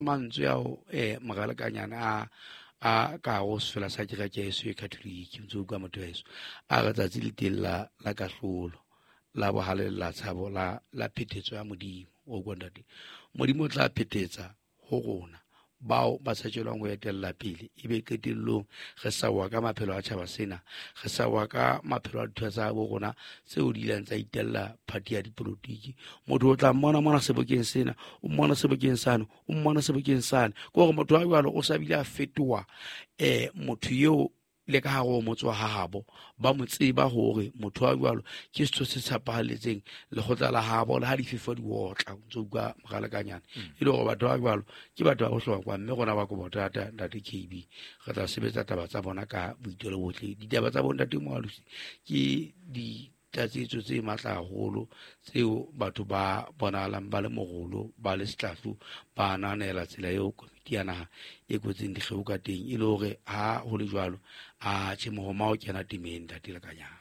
mantswe ao magalakanyana a ka go sefela sa ke ga ke eso e Catholic ntse ka motho eso a ga tsatsi le teng la kahlolo la bohale la tshabo la phetetso ya modimo o gondate modimo tla phetetsa ho rona bao ba sa tšwelwang go etella pele e be qetellong ge sa wa ka maphelo a tšhaba sena ge sa wa ka maphelo a ditho tsa bo rona tseo di ileng tsa itella phati ya dipolotiki motho o tla mona sebokeng sena o mmona sebokeng sane o mmona sebokeng sane ko gore motho wa jwalo o sa bile a fetoa motho yeo le ka ha go motse wa hahabo ba mo tseba hore motho wa jwalo ke setho se tshapahaletseng le khotla la habo le ha di fifo di wotla ntse ka magalakanyana e le go batho ba jwalo ke batho ba go hlokwa mme gona ba go botata ntate KB ga tla sebetsa taba tsa bona ka boitelo botle ditaba tsa bona ntate Moalusi ke di tatsetso tse matla haholo tseo batho ba bonalang ba le mogolo ba le setlafu ba nanela tsela eo komiti ya naga e kotseng dikgeo ka teng e le hore ha ho le jwalo a tšhemogo o kena temeng ntate lekanyang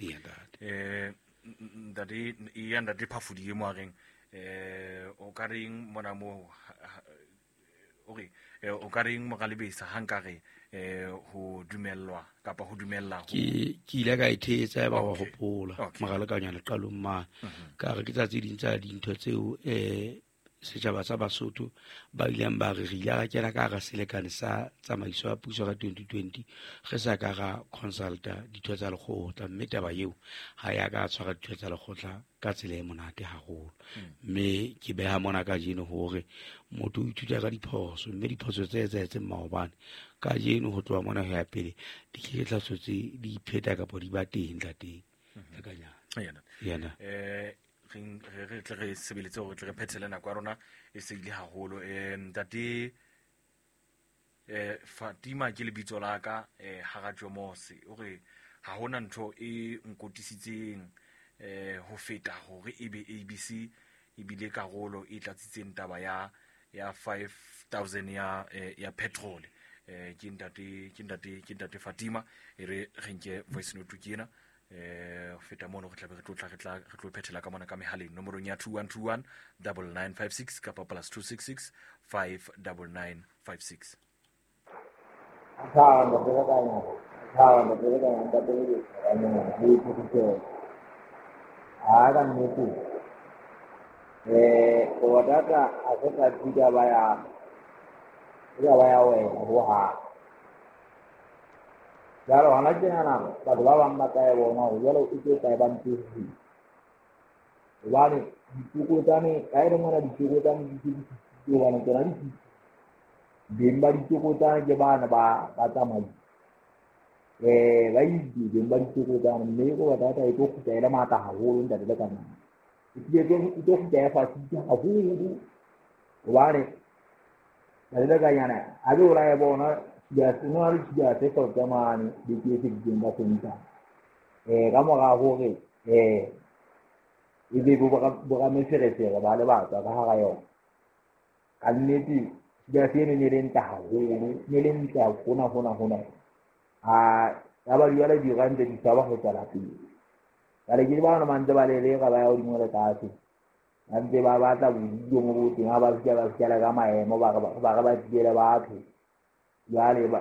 ntate e ntate phafudi e moageng o ka reng mona mo o ka reng mogalebesa hankare ho dumellwa kapa ho dumella ke ile ka ithetsa ba go gopola magalakanyana qalong ma ka re ke tsa tse ding tsa dintho tseo setjhaba sa Basotho ba ileng ba re rile ga kena ka ga selekane sa tsamaiso ya puso ka 2020 ge sa ka ga consulta ditho tsa lekgotla mme taba eo ha ya ka tshwara ditho tsa lekgotla ka tsela e monate haholo mme ke beha mona ka jeno hore motho o ithuta ka diphoso mme diphoso tse etsetseng maobane ka jeno ho tloha mona ho ya pele di ke tla tsotse di ipheta kapa di ba teng tla teng yana re sebeletse gore re phethele nako ya rona e se ile haholo ntate Fatima ke lebitso la ka Harajo Mose o re ha hona ntho e nkotisitseng ho feta hore ebe ABC e bile karolo e tlatsitseng taba ya 5000 ya petrol ke ntate Fatima e re nke voice note kena feta mono go tlabe re tlo phethela ka mona ka mehaleng nomorong ya 2121 9956 kapa +266 59956 o data a se ka tsika ba ya ho ha jalo hana tjena batho ba bang ba ka ya bona ho jalo e ke ka ba ntse hobane ditukotsane ka ere mona ditukotsane di bona tsona di ba ditukotsane ke bana ba tsamai ba di ba ditukotsane mme go data e go kutela mata haholo ntate le kana e go kutela fa tsi haholo hobane le kanyana a be ola ya bona ya senwa le ya se ko tsamane di ke se di ba senta ka moga hore e be bo meferesere ba le batho ka ga yo ka nnete ya se ne le nta haholo ne le nta hona ya ba le di rande di tsaba go tsala pele ka le ba no mantse ba le ga ba ya di ngole ka se ante ba batla bo mo bo teng ba se ka maemo ba diela batho ya le ba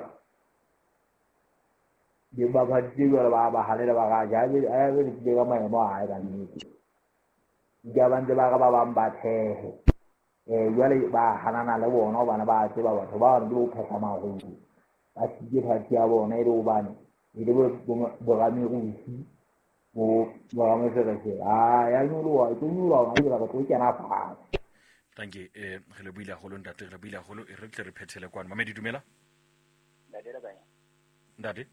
di ba ba halela ba ga ja a be di ga maemo a ga nnete ja bantse ba ga ba bang ba thehe jwale ba hanana le bona bana ba tseba batho ba re go phaka maholo ba tsike phati ya bona e le go bane e le bo ga me go isi bo ba me se ke ya nyolo to nyolo ga ba go kena fa thank you re le buile go lo ntate re buile go lo e re tle re phethele kwana mamedi dumela ntate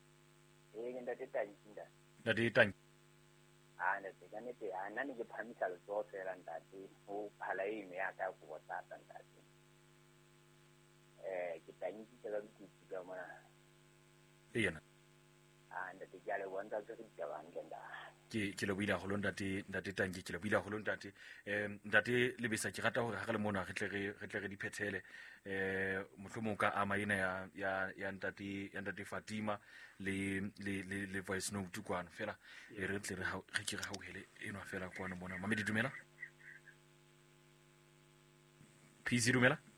ntate tang ntate ka nete nna ne ke phamisa letsogo fela ntate go phala e me ya ka go botsata ntate ke tanyitse ka dikutsi ka mona yena ntate ke a le bontsha ke re ditaba hantle ntate ke le buile go lo ntate tanki ke le buile go lo ntate ntate lebesa ke rata hore ha re le mona re tle re di phethele mohlomong ka ama ena ya ntate Fatima le voice note kwana fela e re tle re ke re hauhele enwa fela kwana mona mamedi dumela PC dumela